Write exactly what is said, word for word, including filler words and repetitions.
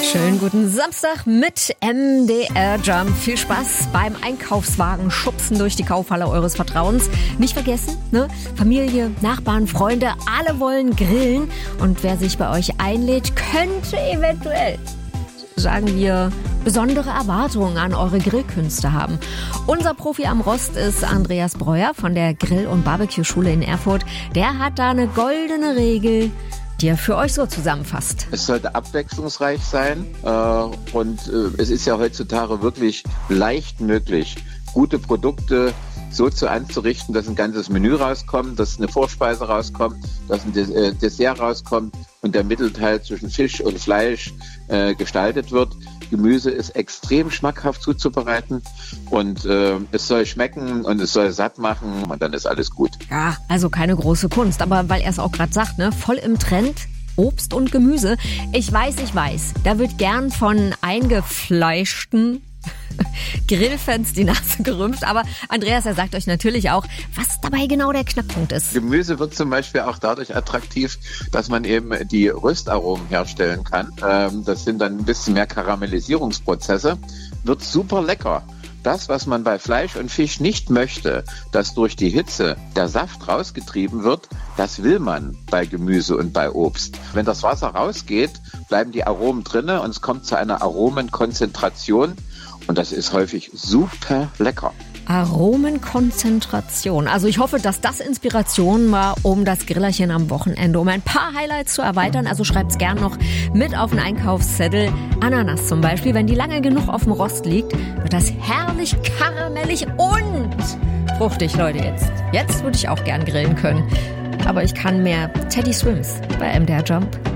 Schönen guten Samstag mit M D R Jump. Viel Spaß beim Einkaufswagen schubsen durch die Kaufhalle eures Vertrauens. Nicht vergessen, ne? Familie, Nachbarn, Freunde, alle wollen grillen. Und wer sich bei euch einlädt, könnte eventuell, sagen wir, besondere Erwartungen an eure Grillkünste haben. Unser Profi am Rost ist Andreas Breuer von der Grill- und Barbecue-Schule in Erfurt. Der hat da eine goldene Regel, die er für euch so zusammenfasst. Es sollte abwechslungsreich sein äh, und äh, es ist ja heutzutage wirklich leicht möglich, gute Produkte so zu anzurichten, dass ein ganzes Menü rauskommt, dass eine Vorspeise rauskommt, dass ein Des- äh, Dessert rauskommt und der Mittelteil zwischen Fisch und Fleisch äh, gestaltet wird. Gemüse ist extrem schmackhaft zuzubereiten und äh, es soll schmecken und es soll satt machen und dann ist alles gut. Ja, also keine große Kunst, aber weil er es auch gerade sagt, ne, voll im Trend, Obst und Gemüse. Ich weiß, ich weiß, da wird gern von eingefleischten Grillfans die Nase gerümpft, aber Andreas, er sagt euch natürlich auch, was dabei genau der Knackpunkt ist. Gemüse wird zum Beispiel auch dadurch attraktiv, dass man eben die Röstaromen herstellen kann. Ähm, das sind dann ein bisschen mehr Karamellisierungsprozesse. Wird super lecker. Das, was man bei Fleisch und Fisch nicht möchte, dass durch die Hitze der Saft rausgetrieben wird, das will man bei Gemüse und bei Obst. Wenn das Wasser rausgeht, bleiben die Aromen drinne und es kommt zu einer Aromenkonzentration. Und das ist häufig super lecker. Aromenkonzentration. Also ich hoffe, dass das Inspiration war, um das Grillerchen am Wochenende, um ein paar Highlights zu erweitern. Also schreibt's gern noch mit auf den Einkaufszettel. Ananas zum Beispiel, wenn die lange genug auf dem Rost liegt, wird das herrlich karamellig und fruchtig, Leute. Jetzt, jetzt würde ich auch gern grillen können. Aber ich kann mehr. Teddy Swims bei M D R Jump.